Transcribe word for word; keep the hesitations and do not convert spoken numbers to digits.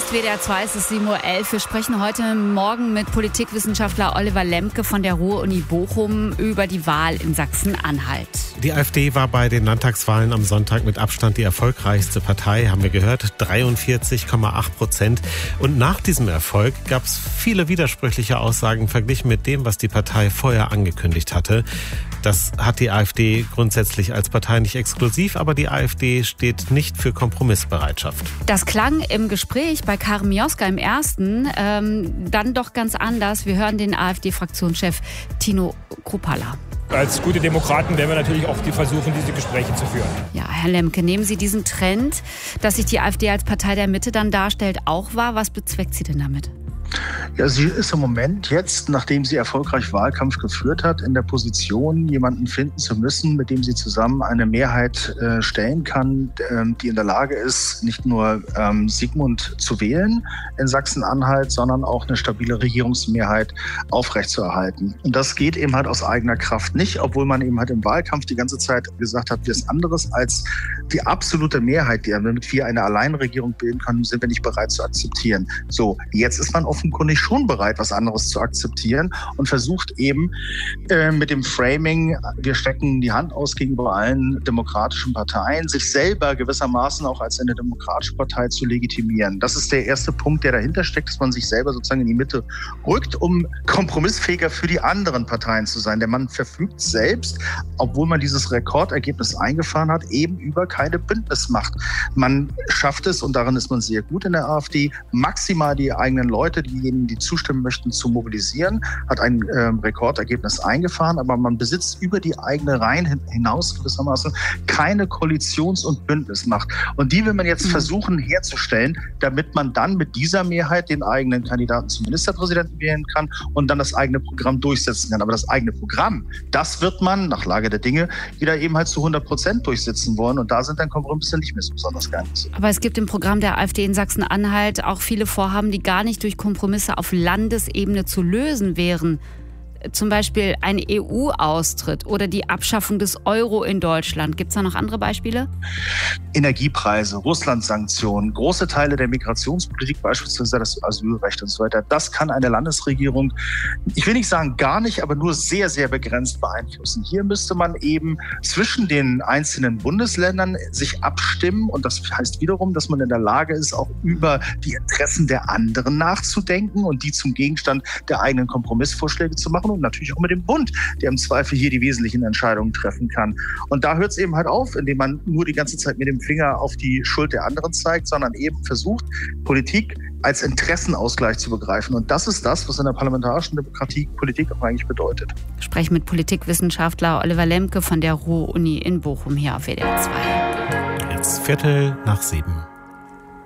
W D R zwei, es ist sieben Uhr elf. Wir sprechen heute Morgen mit Politikwissenschaftler Oliver Lemke von der Ruhr-Uni Bochum über die Wahl in Sachsen-Anhalt. Die AfD war bei den Landtagswahlen am Sonntag mit Abstand die erfolgreichste Partei, haben wir gehört, dreiundvierzig Komma acht Prozent. Und nach diesem Erfolg gab es viele widersprüchliche Aussagen verglichen mit dem, was die Partei vorher angekündigt hatte. Das hat die AfD grundsätzlich als Partei nicht exklusiv, aber die AfD steht nicht für Kompromissbereitschaft. Das klang im Gespräch bei Karin Mioska im ersten ähm, dann doch ganz anders. Wir hören den AfD-Fraktionschef Tino Kruppalla. Als gute Demokraten werden wir natürlich auch versuchen, diese Gespräche zu führen. Ja, Herr Lemke, nehmen Sie diesen Trend, dass sich die AfD als Partei der Mitte dann darstellt, auch wahr? Was bezweckt sie denn damit? Ja, sie ist im Moment jetzt, nachdem sie erfolgreich Wahlkampf geführt hat, in der Position, jemanden finden zu müssen, mit dem sie zusammen eine Mehrheit äh, stellen kann, äh, die in der Lage ist, nicht nur ähm, Sigmund zu wählen in Sachsen-Anhalt, sondern auch eine stabile Regierungsmehrheit aufrechtzuerhalten. Und das geht eben halt aus eigener Kraft nicht, obwohl man eben halt im Wahlkampf die ganze Zeit gesagt hat, wir sind anderes als die absolute Mehrheit, die, damit wir eine Alleinregierung bilden können, sind wir nicht bereit zu akzeptieren. So, jetzt ist man offenkundig schon bereit, was anderes zu akzeptieren und versucht eben äh, mit dem Framing, wir stecken die Hand aus gegenüber allen demokratischen Parteien, sich selber gewissermaßen auch als eine demokratische Partei zu legitimieren. Das ist der erste Punkt, der dahinter steckt, dass man sich selber sozusagen in die Mitte rückt, um kompromissfähiger für die anderen Parteien zu sein. Denn man verfügt selbst, obwohl man dieses Rekordergebnis eingefahren hat, eben über keine Bündnismacht. Man schafft es, und darin ist man sehr gut in der AfD, maximal die eigenen Leute, diejenigen, die zustimmen möchten, zu mobilisieren, hat ein äh, Rekordergebnis eingefahren, aber man besitzt über die eigene Reihen hinaus gewissermaßen keine Koalitions- und Bündnismacht. Und die will man jetzt versuchen herzustellen, damit man dann mit dieser Mehrheit den eigenen Kandidaten zum Ministerpräsidenten wählen kann und dann das eigene Programm durchsetzen kann. Aber das eigene Programm, das wird man nach Lage der Dinge wieder eben halt zu hundert Prozent durchsetzen wollen. Und da sind dann Kompromisse nicht mehr so besonders geeignet. Aber es gibt im Programm der AfD in Sachsen-Anhalt auch viele Vorhaben, die gar nicht durch Kompromisse auf Landesebene zu lösen wären. Zum Beispiel ein E U-Austritt oder die Abschaffung des Euro in Deutschland. Gibt es da noch andere Beispiele? Energiepreise, Russland-Sanktionen, große Teile der Migrationspolitik, beispielsweise das Asylrecht und so weiter. Das kann eine Landesregierung, ich will nicht sagen gar nicht, aber nur sehr, sehr begrenzt beeinflussen. Hier müsste man eben zwischen den einzelnen Bundesländern sich abstimmen. Und das heißt wiederum, dass man in der Lage ist, auch über die Interessen der anderen nachzudenken und die zum Gegenstand der eigenen Kompromissvorschläge zu machen. Und natürlich auch mit dem Bund, der im Zweifel hier die wesentlichen Entscheidungen treffen kann. Und da hört es eben halt auf, indem man nur die ganze Zeit mit dem Finger auf die Schuld der anderen zeigt, sondern eben versucht, Politik als Interessenausgleich zu begreifen. Und das ist das, was in der parlamentarischen Demokratie Politik auch eigentlich bedeutet. Ich spreche mit Politikwissenschaftler Oliver Lemke von der Ruhr-Uni in Bochum hier auf W D R zwei. Jetzt Viertel nach sieben.